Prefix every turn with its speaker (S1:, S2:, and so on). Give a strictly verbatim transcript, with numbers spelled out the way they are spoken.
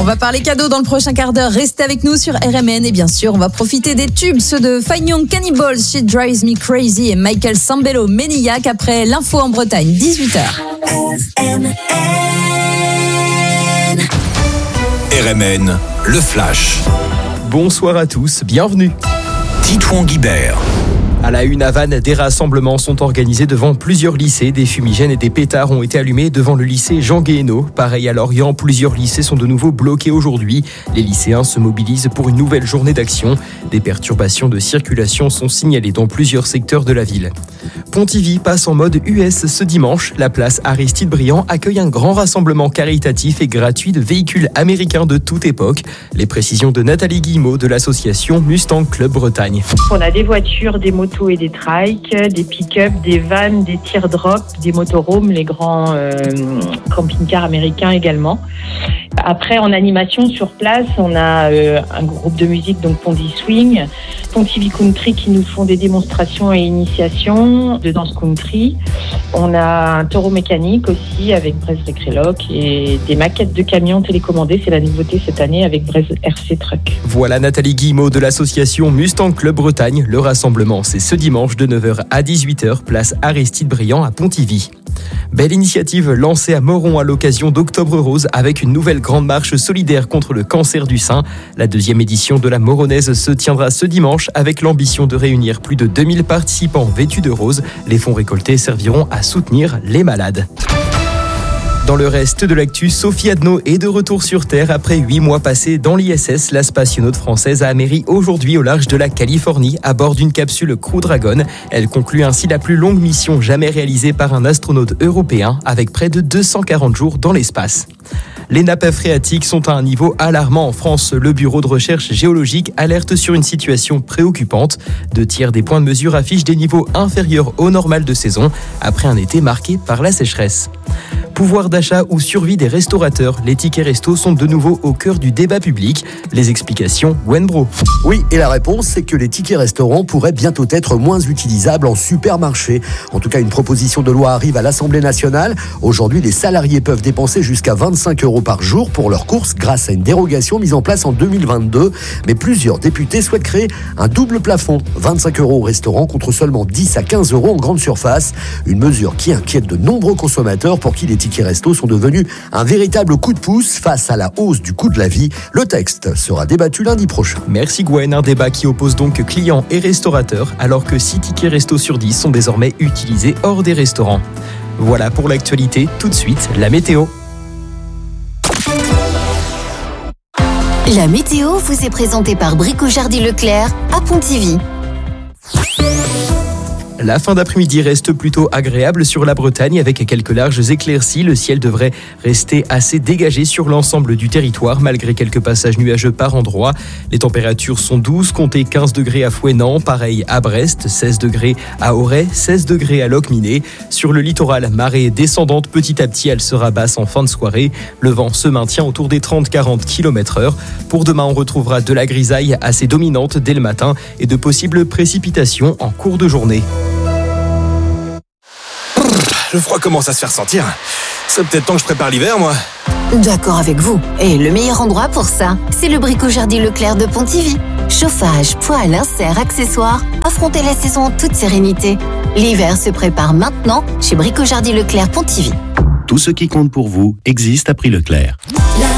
S1: va parler cadeaux dans le prochain quart d'heure. Restez avec nous sur R M N et bien sûr, on va profiter des tubes, ceux de Fine Young Cannibals, She Drives Me Crazy et Michael Sambello, Maniac après l'info en Bretagne, dix-huit heures.
S2: R M N. R M N, le flash.
S3: Bonsoir à tous, bienvenue.
S2: Titouan Guibert.
S3: À la une à Vannes, des rassemblements sont organisés devant plusieurs lycées. Des fumigènes et des pétards ont été allumés devant le lycée Jean Guéhenno. Pareil à Lorient, plusieurs lycées sont de nouveau bloqués aujourd'hui. Les lycéens se mobilisent pour une nouvelle journée d'action. Des perturbations de circulation sont signalées dans plusieurs secteurs de la ville. Pontivy passe en mode U S ce dimanche. La place Aristide Briand accueille un grand rassemblement caritatif et gratuit de véhicules américains de toute époque. Les précisions de Nathalie Guillemot de l'association Mustang Club Bretagne.
S4: On a des voitures, des motos et des trikes, des pick-up, des vannes, des teardrops, des motorhomes, les grands euh, camping-cars américains également. Après, en animation sur place, on a euh, un groupe de musique, donc Pondy Swing, Pontivy Country qui nous font des démonstrations et initiations de danse country. On a un taureau mécanique aussi avec Brest Recreloc et des maquettes de camions télécommandés. C'est la nouveauté cette année avec Brest R C Truck.
S3: Voilà Nathalie Guillemot de l'association Mustang Club Bretagne. Le rassemblement, c'est ce dimanche de neuf heures à dix-huit heures, place Aristide Briand à Pontivy. Belle initiative lancée à Moron à l'occasion d'Octobre Rose avec une nouvelle grande marche solidaire contre le cancer du sein. La deuxième édition de la Moronnaise se tiendra ce dimanche avec l'ambition de réunir plus de deux mille participants vêtus de rose. Les fonds récoltés serviront à soutenir les malades. Dans le reste de l'actu, Sophie Adno est de retour sur Terre après huit mois passés dans l'I S S. La spationaute française a améri aujourd'hui au large de la Californie à bord d'une capsule Crew Dragon. Elle conclut ainsi la plus longue mission jamais réalisée par un astronaute européen avec près de deux cent quarante jours dans l'espace. Les nappes phréatiques sont à un niveau alarmant en France. Le Bureau de recherche géologique alerte sur une situation préoccupante. Deux tiers des points de mesure affichent des niveaux inférieurs au normal de saison après un été marqué par la sécheresse. Pouvoir d'achat ou survie des restaurateurs, les tickets resto sont de nouveau au cœur du débat public. Les explications, Wenbro.
S5: Oui, et la réponse, c'est que les tickets restaurants pourraient bientôt être moins utilisables en supermarché. En tout cas, une proposition de loi arrive à l'Assemblée nationale. Aujourd'hui, les salariés peuvent dépenser jusqu'à vingt-cinq euros par jour pour leurs courses grâce à une dérogation mise en place en deux mille vingt-deux. Mais plusieurs députés souhaitent créer un double plafond. vingt-cinq euros au restaurant contre seulement dix à quinze euros en grande surface. Une mesure qui inquiète de nombreux consommateurs pour qui les tickets resto sont devenus un véritable coup de pouce face à la hausse du coût de la vie. Le texte sera débattu lundi prochain.
S3: Merci Gwen, un débat qui oppose donc clients et restaurateurs alors que six tickets resto sur dix sont désormais utilisés hors des restaurants. Voilà pour l'actualité, tout de suite la météo.
S6: La météo vous est présentée par Brico Jardy Leclerc à Pontivy.
S3: La fin d'après-midi reste plutôt agréable sur la Bretagne avec quelques larges éclaircies. Le ciel devrait rester assez dégagé sur l'ensemble du territoire malgré quelques passages nuageux par endroits. Les températures sont douces, comptez quinze degrés à Fouesnant, pareil à Brest, seize degrés à Auray, seize degrés à Locminé. Sur le littoral, marée descendante, petit à petit elle sera basse en fin de soirée. Le vent se maintient autour des trente à quarante kilomètres heure. Pour demain, on retrouvera de la grisaille assez dominante dès le matin et de possibles précipitations en cours de journée.
S2: Le froid commence à se faire sentir. C'est peut-être temps que je prépare l'hiver, moi.
S6: D'accord avec vous. Et le meilleur endroit pour ça, c'est le Brico Jardy Leclerc de Pontivy. Chauffage, poêle, insert, accessoires, affrontez la saison en toute sérénité. L'hiver se prépare maintenant chez Brico Jardy Leclerc Pontivy.
S7: Tout ce qui compte pour vous existe à prix Leclerc.